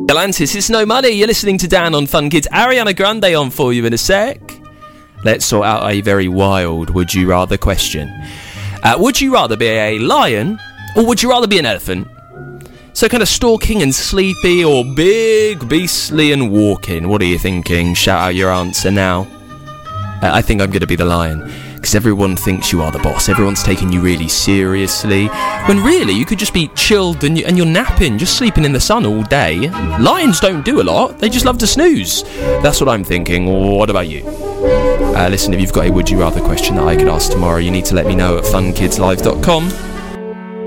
Galantis, it's No Money. You're listening to Dan on Fun Kids. Ariana Grande on for you in a sec. Let's sort out a very wild would you rather question. Would you rather be a lion or would you rather be an elephant? So kind of stalking and sleepy or big, beastly and walking? What are you thinking? Shout out your answer now. I think I'm going to be the lion. Because everyone thinks you are the boss. Everyone's taking you really seriously. When really, you could just be chilled and you're napping, just sleeping in the sun all day. Lions don't do a lot. They just love to snooze. That's what I'm thinking. What about you? Listen, if you've got a would you rather question that I could ask tomorrow, you need to let me know at funkidslive.com.